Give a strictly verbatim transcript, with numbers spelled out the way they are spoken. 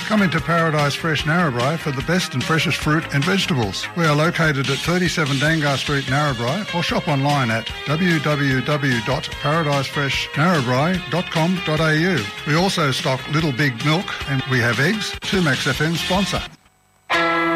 Come into Paradise Fresh Narrabri for the best and freshest fruit and vegetables. We are located at thirty-seven Dangar Street, Narrabri, or shop online at w w w dot paradise fresh narrabri dot com dot a u. We also stock Little Big Milk and we have eggs. two Max F M sponsor.